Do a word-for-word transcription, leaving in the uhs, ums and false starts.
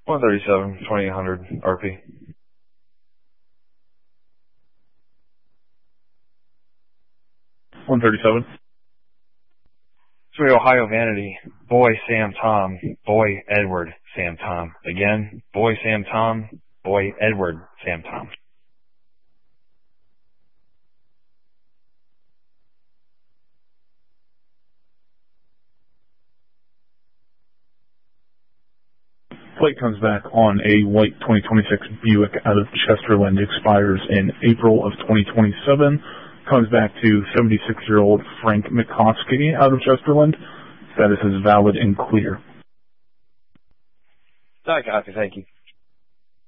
one thirty-seven, twenty-eight hundred R P. one thirty-seven. Three Ohio Vanity, boy Sam Tom, boy Edward Sam Tom. Again, boy Sam Tom, boy Edward Sam Tom. Plate comes back on a white twenty twenty-six Buick out of Chesterland, expires in April of twenty twenty-seven. Comes back to seventy-six-year-old Frank McCoskey out of Chesterland. Status is valid and clear. I copy, thank you.